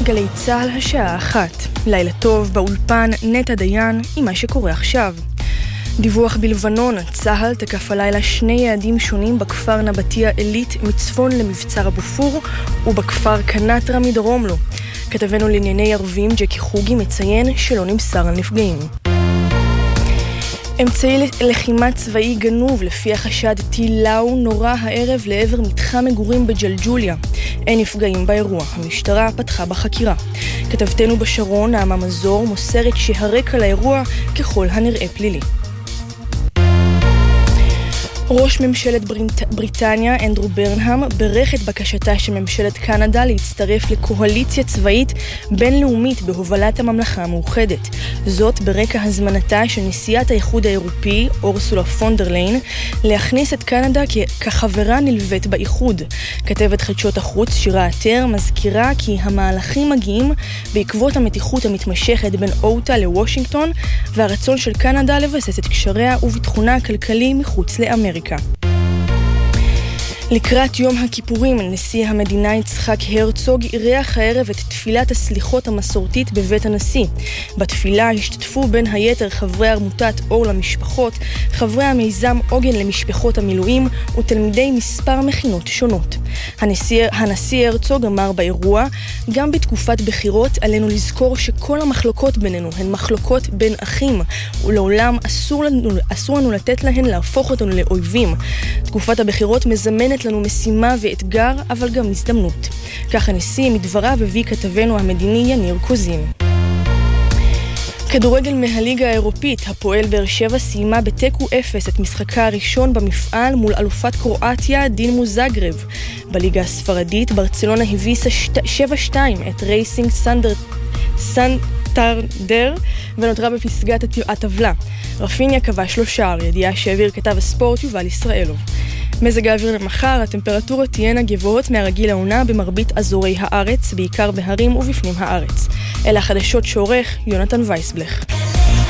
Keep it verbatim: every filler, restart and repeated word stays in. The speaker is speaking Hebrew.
גלי צהל השעה אחת. לילה טוב באולפן נטע דיין עם מה שקורה עכשיו. דיווח בלבנון, צהל תקף הלילה שני יעדים שונים בכפר נבטיה עילית מצפון למבצר הבופור ובכפר קנטרה מדרום לו. כתבנו לענייני ערבים ג'קי חוגי מציין שלא נמסר על נפגעים. אמצעי לחימה צבאי גנוב לפי החשד טיל לאו נורא הערב לעבר מתחם מגורים בג'לג'וליה. אין נפגעים באירוע, המשטרה פתחה בחקירה. כתבתנו בשרון, נעמה מזור, מוסרת שהרקע לאירוע ככל הנראה פלילי. ראש ממשלת בריטניה, אנדרו ברנהאם, ברך את בקשתה של ממשלת קנדה להצטרף לקואליציה צבאית בינלאומית בהובלת הממלכה המאוחדת. זאת ברקע הזמנתה של נשיאת האיחוד האירופי, אורסולה פון דר ליין, להכניס את קנדה כחברה נלווית באיחוד. כתבת חדשות החוץ שירה עטר מזכירה כי המהלכים מגיעים בעקבות המתיחות המתמשכת בין אוטה לוושינגטון והרצון של קנדה לבסס את קשריה וביטחונה הכלכלי מחוץ לאמריקה. לקראת יום הכיפורים, נשיא המדינה יצחק הרצוג אירח הערב את תפילת הסליחות המסורתית בבית הנשיא. בתפילה השתתפו בין היתר חברי עמותת אור למשפחות, חברי המיזם עוגן למשפחות המילואים ותלמידי מספר מכינות שונות. הנשיא, הנשיא הרצוג אמר באירוע, גם בתקופת בחירות עלינו לזכור שכל המחלוקות בינינו הן מחלוקות בין אחים, ולעולם אסור לנו, אסור לנו לתת להן להפוך אותנו לאויבים. תקופת הבחירות מזמנת לנו משימה ואתגר, אבל גם הזדמנות. כך הנשיא מדבריו הביא כתבנו המדיני יניר קוזין. כדורגל מהליגה האירופית, הפועל באר שבע סיימה בתיקו אפס את משחקה הראשון במפעל מול אלופת קרואטיה דינמו זאגרב. בליגה הספרדית, ברצלונה הביסה שבע שתיים את רייסינג סנדר סנטרדר ונותרה בפסגת הטבלה. רפיניה כבש לו שער, ידיעה שהעביר כתב הספורט יובל ישראלוב. מזג האוויר למחר, הטמפרטורות תהיינה גבוהות מהרגיל העונה במרבית אזורי הארץ, בעיקר בהרים ובפנים הארץ. אלה החדשות שעורך יונתן וייסבלך.